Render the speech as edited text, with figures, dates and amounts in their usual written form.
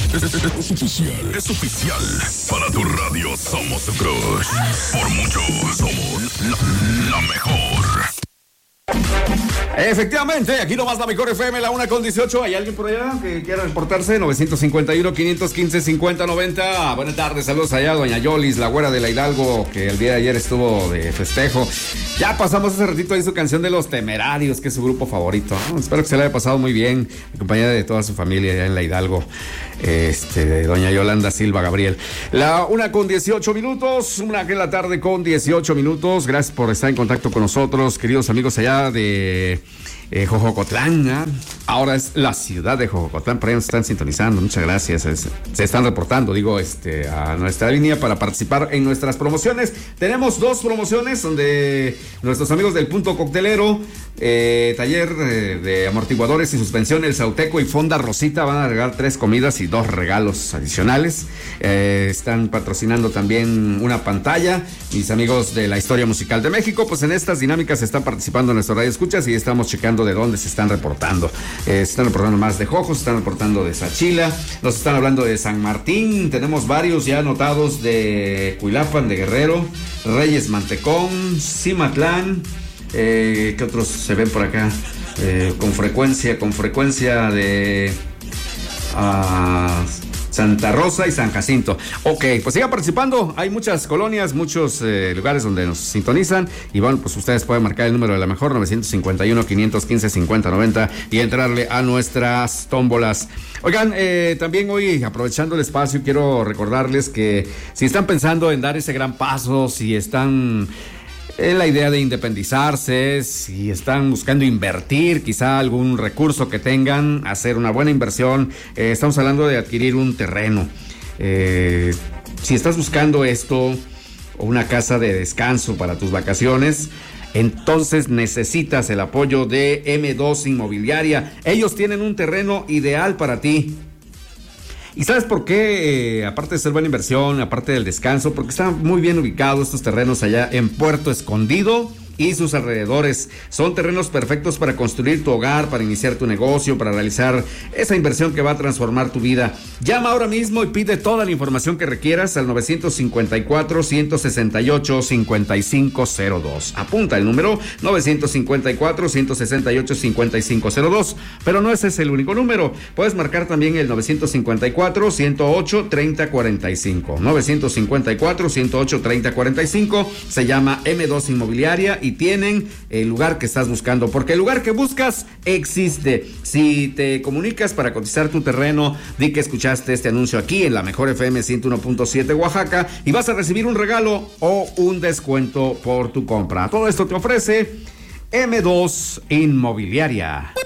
Es oficial. Para tu radio somos tu crush. Por mucho somos la mejor. Efectivamente, aquí nomás la mejor FM, la 1:18. ¿Hay alguien por allá que quiera reportarse? 951-515-5090. Buenas tardes, saludos allá, doña Yolis, la güera de la Hidalgo, que el día de ayer estuvo de festejo. Ya pasamos hace ratito ahí su canción de Los Temerarios, que es su grupo favorito, ¿no? Espero que se le haya pasado muy bien, en compañía de toda su familia allá en la Hidalgo. Doña Yolanda Silva Gabriel. La 1:18, una que en la tarde con 18 minutos. Gracias por estar en contacto con nosotros, queridos amigos allá de Jojocotlán, ¿eh? Ahora es la ciudad de Jojocotlán, por ahí nos están sintonizando, muchas gracias, se están reportando, a nuestra línea para participar en nuestras promociones. Tenemos 2 promociones donde nuestros amigos del Punto Coctelero, taller de amortiguadores y suspensión El Sauteco y Fonda Rosita van a regalar 3 comidas y 2 regalos adicionales. Están patrocinando también una pantalla, mis amigos de la Historia Musical de México. Pues en estas dinámicas están participando nuestros radioescuchas y estamos checando de dónde se están reportando. Se están reportando más de Jojos, se están reportando de Sachila, nos están hablando de San Martín, tenemos varios ya anotados de Cuilapan, de Guerrero, Reyes Mantecón, Cimatlán, ¿qué otros se ven por acá? Con frecuencia de Santa Rosa y San Jacinto. Ok, pues sigan participando. Hay muchas colonias, muchos lugares donde nos sintonizan. Y bueno, pues ustedes pueden marcar el número de la mejor, 951-515-5090, y entrarle a nuestras tómbolas. Oigan, también hoy, aprovechando el espacio, quiero recordarles que si están pensando en dar ese gran paso, si están en la idea de independizarse, si están buscando invertir quizá algún recurso que tengan, hacer una buena inversión, estamos hablando de adquirir un terreno. Si estás buscando esto, o una casa de descanso para tus vacaciones, entonces necesitas el apoyo de M2 Inmobiliaria. Ellos tienen un terreno ideal para ti. ¿Y sabes por qué? Aparte de ser buena inversión, aparte del descanso, porque están muy bien ubicados estos terrenos allá en Puerto Escondido y sus alrededores. Son terrenos perfectos para construir tu hogar, para iniciar tu negocio, para realizar esa inversión que va a transformar tu vida. Llama ahora mismo y pide toda la información que requieras al 954-168-5502. Apunta el número 954-168-5502. Pero no ese es el único número. Puedes marcar también el 954-108-3045. 954-108-3045. Se llama M2 Inmobiliaria y tienen el lugar que estás buscando, porque el lugar que buscas existe. Si te comunicas para cotizar tu terreno, di que escuchaste este anuncio aquí en la mejor FM 101.7 Oaxaca y vas a recibir un regalo o un descuento por tu compra. Todo esto te ofrece M2 Inmobiliaria.